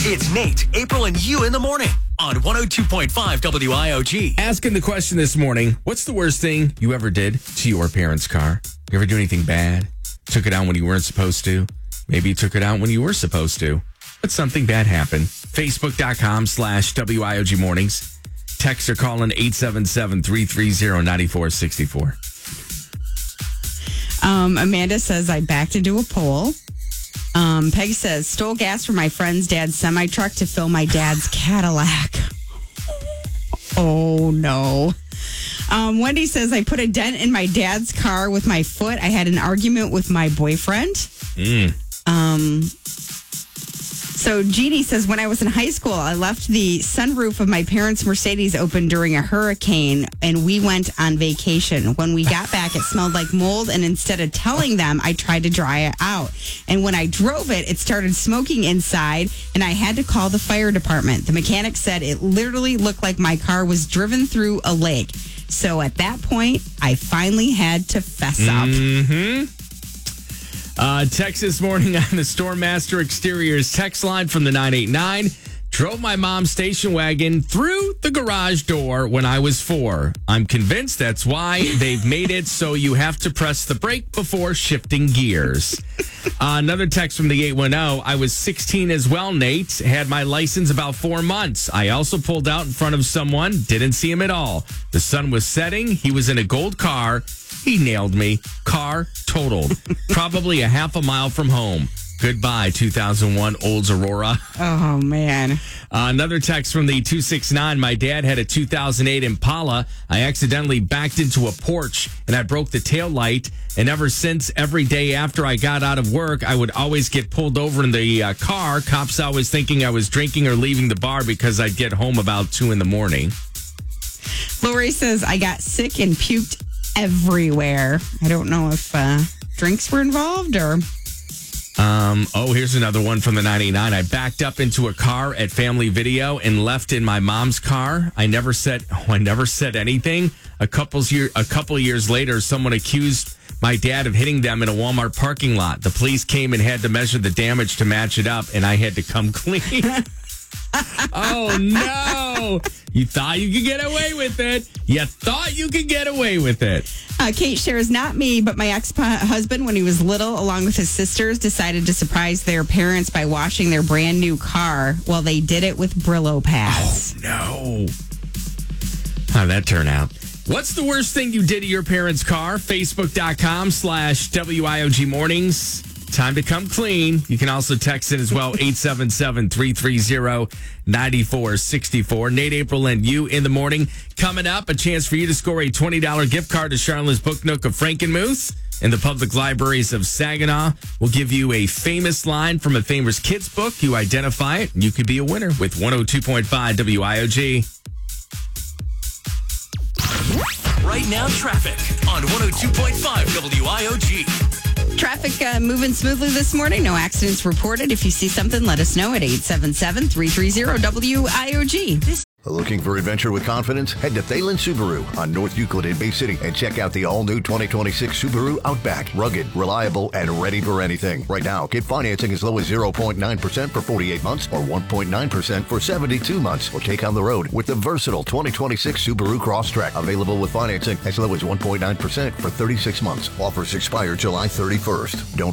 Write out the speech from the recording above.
It's Nate, April, and you in the morning on 102.5 WIOG. Asking the question this morning, what's the worst thing you ever did to your parents' car? You ever do anything bad? Took it out when you weren't supposed to? Maybe you took it out when you were supposed to. But something bad happened. Facebook.com/WIOG mornings. Text or call in 877-330-9464. Amanda says, I backed into a pole. Peg says, stole gas from my friend's dad's semi-truck to fill my dad's Cadillac. Oh, no. Wendy says, I put a dent in my dad's car with my foot. I had an argument with my boyfriend. So Jeannie says, when I was in high school, I left the sunroof of my parents' Mercedes open during a hurricane, and we went on vacation. When we got back, it smelled like mold, and instead of telling them, I tried to dry it out. And when I drove it, it started smoking inside, and I had to call the fire department. The mechanic said it literally looked like my car was driven through a lake. So at that point, I finally had to fess up. Text this morning on the Stormmaster Exteriors text line from the 989. Drove my mom's station wagon through the garage door when I was 4. I'm convinced that's why they've made it so you have to press the brake before shifting gears. Another text from the 810. I was 16 as well, Nate. Had my license about 4 months. I also pulled out in front of someone. Didn't see him at all. The sun was setting. He was in a gold car. He nailed me. Car totaled. Probably a half a mile from home. Goodbye, 2001 Olds Aurora. Oh, man. Another text from the 269. My dad had a 2008 Impala. I accidentally backed into a porch and I broke the tail light. And ever since, every day after I got out of work, I would always get pulled over in the car. Cops always thinking I was drinking or leaving the bar because I'd get home about 2 in the morning. Lori says, I got sick and puked everywhere. I don't know if drinks were involved or... Here's another one from the 99. I backed up into a car at Family Video and left in my mom's car. I never said anything. A couple years later, someone accused my dad of hitting them in a Walmart parking lot. The police came and had to measure the damage to match it up, and I had to come clean. Oh, no. You thought you could get away with it. You thought you could get away with it. Kate shares, not me, but my ex-husband, when he was little, along with his sisters, decided to surprise their parents by washing their brand new car. Well, they did it with Brillo pads. Oh, no. How'd that turn out? What's the worst thing you did to your parents' car? Facebook.com/WIOG mornings. Time to come clean. You can also text it as well, 877-330-9464. Nate, April, and you in the morning. Coming up, a chance for you to score a $20 gift card to Charlotte's Book Nook of Frankenmuth in the public libraries of Saginaw. We'll give you a famous line from a famous kid's book. You identify it, and you could be a winner with 102.5 WIOG. Right now, traffic on 102.5 WIOG. Traffic moving smoothly this morning. No accidents reported. If you see something, let us know at 877-330-WIOG. Looking for adventure with confidence? Head to Thalen Subaru on North Euclid in Bay City and check out the all-new 2026 Subaru Outback. Rugged, reliable, and ready for anything. Right now, get financing as low as 0.9% for 48 months or 1.9% for 72 months. Or take on the road with the versatile 2026 Subaru Crosstrek. Available with financing as low as 1.9% for 36 months. Offers expire July 31st. Don't